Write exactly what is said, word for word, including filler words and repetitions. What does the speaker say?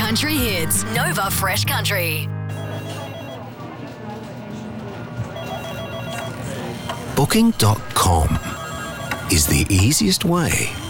country hits. Nova Fresh Country. Booking dot com is the easiest way